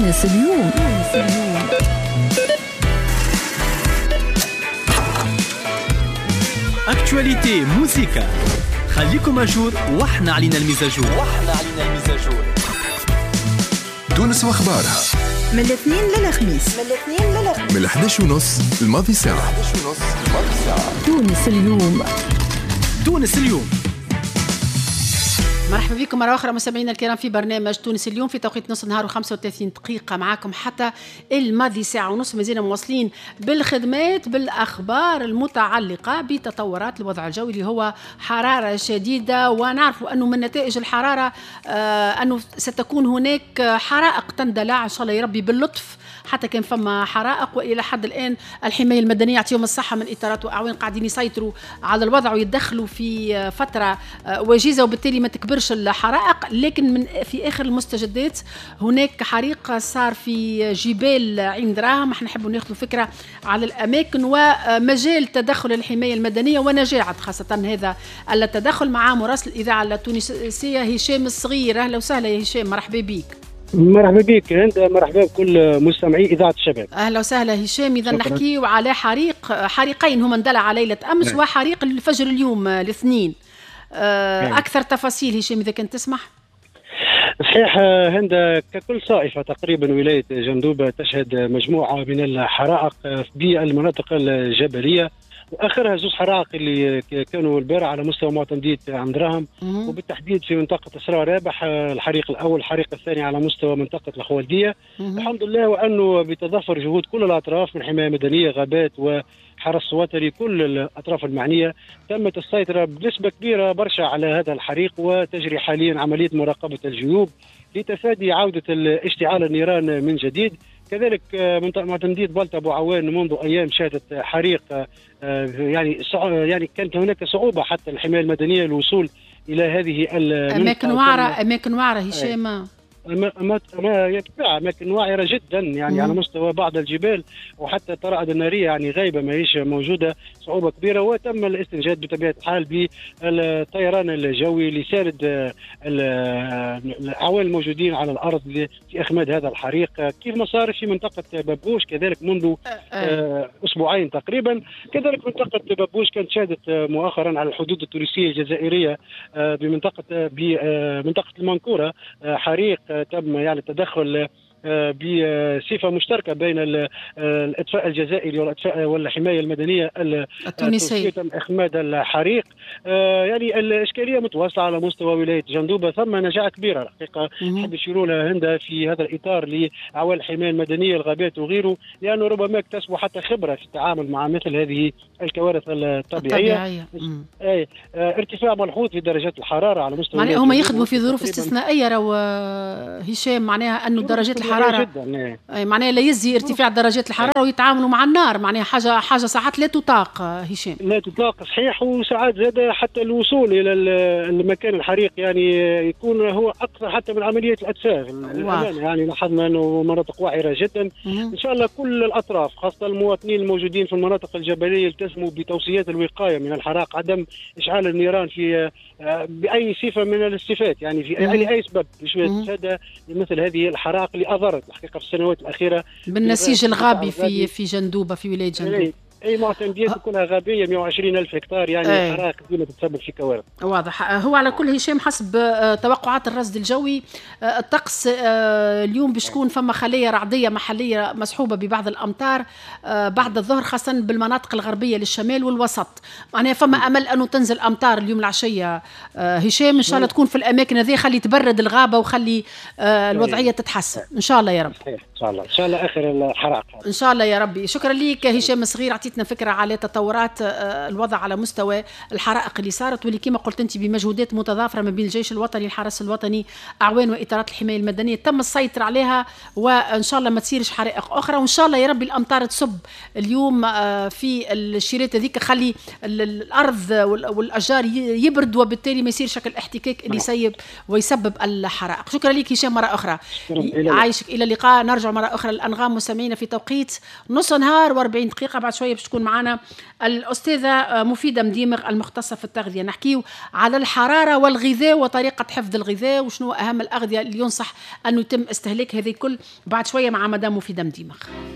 تونس اليوم. اكتواليتي موسيقى، خليكم اجور واحنا علينا المزاجور. تونس واخبارها من الاثنين للخميس، من 11:30 الماضي ساعة. تونس اليوم. تونس اليوم. مرحبا بكم مرة أخرى مستمعينا الكرام في برنامج تونس اليوم في توقيت نص النهار و35 دقيقة، معاكم حتى الماضي ساعة ونص. مازلنا مواصلين بالخدمات بالأخبار المتعلقة بتطورات الوضع الجوي اللي هو حرارة شديدة، ونعرف أنه من نتائج الحرارة أنه ستكون هناك حرائق تندلع إن شاء الله يربي باللطف، حتى كان فما حرائق. وإلى حد الآن الحماية المدنية يعطيهم الصحة من إطارات وأعوان قاعدين يسيطروا على الوضع ويتدخلوا في فترة وجيزة، وبالتالي ما تكبرش الحرائق. لكن في آخر المستجدات هناك حريق صار في جبال عين دراهم. احنا نحب ناخذ فكرة على الأماكن ومجال تدخل الحماية المدنية ونجاعة خاصة هذا التدخل. مع مراسل الإذاعة التونسية هشام الصغير. أهلا وسهلا يا هشام، مرحبا بك. مرحبا بك هند، مرحبا بكل مستمعي إذاعة الشباب. أهلا وسهلا هشام. إذا نحكي على حريقين هما اندلع ليلة أمس وحريق الفجر اليوم الاثنين. أكثر تفاصيل هشام إذا كنت تسمح. صحيح هند، ككل صائفة تقريبا ولاية جندوبة تشهد مجموعة من الحرائق بالمناطق الجبلية، واخرها زوج حرائق اللي كانوا البارح على مستوى معتمدية عند دراهم، وبالتحديد في منطقة اسراء رابح. الحريق الاول، الحريق الثاني على مستوى منطقة الخوالدية. الحمد لله، وانه بتضافر جهود كل الاطراف من حماية مدنية، غابات وحرس وطني، كل الاطراف المعنية تمت السيطرة بنسبة كبيرة برشا على هذا الحريق، وتجري حاليا عملية مراقبة الجيوب لتفادي عودة اشتعال النيران من جديد. كذلك معتمدية بلطة أبو عوان منذ أيام شهدت حريق، يعني كانت هناك صعوبة حتى الحماية المدنية الوصول إلى هذه أماكن وعرة هشام. أماكن وعرة جدا، يعني على مستوى بعض الجبال، وحتى الطرائد النارية يعني غايبة، ما هيش موجودة، صعوبة كبيرة. وتم الاستنجاد بطبيعة الحال بالطيران الجوي لسارد الأعوان الموجودين على الأرض في إخماد هذا الحريق، كيف ما صار في منطقة بابوش كذلك منذ أسبوعين تقريبا. كذلك منطقة بابوش كانت شهدت مؤخرا على الحدود التونسية الجزائرية بمنطقة المنكورة حريق تم يعني التدخل بصفة مشتركة بين الإطفاء الجزائري والحماية المدنية التونسية. تم إخماد الحريق. يعني الإشكالية متواصلة على مستوى ولاية جندوبة، ثم نجاعة كبيرة الحقيقة نحب يشيروا لها هند في هذا الإطار لأعوان الحماية المدنية، الغابات وغيره، لأنه ربما اكتسبوا حتى خبرة في التعامل مع مثل هذه الكوارث الطبيعية. ارتفاع ملحوظ في درجات الحرارة على مستوى، معناها هم يخدموا في ظروف استثنائية. رو هشام، معناها أنه درجات الحرارة معناها لا يزي ارتفاع درجات الحرارة ويتعاملوا مع النار، معناها حاجة ساعات لا تطاق هشام. لا تطاق صحيح، وساعات زاد حتى الوصول إلى المكان الحريق يعني يكون هو أكثر حتى من عملية الأتفاف. يعني لاحظنا أنه مناطق وعرة جدا. إن شاء الله كل الأطراف خاصة المواطنين الموجودين في المناطق الجبلية يلتزموا بتوصيات الوقاية من الحرائق، عدم إشعال النيران في بأي صفة من الصفات، يعني في أي سبب هذا مثل هذه الحرائق اللي أضرت الحقيقة في السنوات الأخيرة بالنسيج الغابي في جندوبة، في ولاية جندوبة. اي معتمديات كلها غابيه 120,000 هكتار، يعني حرائق ديما تتسبب في كوارث. واضح. هو على كل هشام حسب توقعات الرصد الجوي الطقس اليوم باش تكون فما خليه رعديه محليه مصحوبه ببعض الامطار بعد الظهر، خاصه بالمناطق الغربيه للشمال والوسط. معناها فما امل انه تنزل امطار اليوم العشيه هشام، ان شاء الله تكون في الاماكن هذه، خلي تبرد الغابه وخلي الوضعيه تتحسن ان شاء الله يا رب. ان شاء الله اخر الحرائق ان شاء الله يا ربي. شكرا لك هشام الصغير، اعطيتنا فكره على تطورات الوضع على مستوى الحرائق اللي صارت، واللي كما قلت انت بمجهودات متضافره ما بين الجيش الوطني، الحرس الوطني، اعوان واطارات الحمايه المدنيه تم السيطره عليها، وان شاء الله ما تصيرش حرائق اخرى، وان شاء الله يا ربي الامطار تصب اليوم في الشيرات هذيك، خلي الارض والاشجار يبرد، وبالتالي ما يصير شكل احتكاك اللي يسيب ويسبب الحرائق. شكرا لك هشام مره اخرى، عايشك الى اللقاء. نرجع مره اخرى للانغام مستمعينا في توقيت نص نهار و40 دقيقه، بعد شويه باش تكون معنا الأستاذة مفيدة مديمغ المختصة في التغذية. نحكيو على الحرارة والغذاء وطريقة حفظ الغذاء وشنو أهم الأغذية اللي ينصح أنه يتم استهلاك هذه الكل بعد شوية مع مدام مفيدة مديمغ.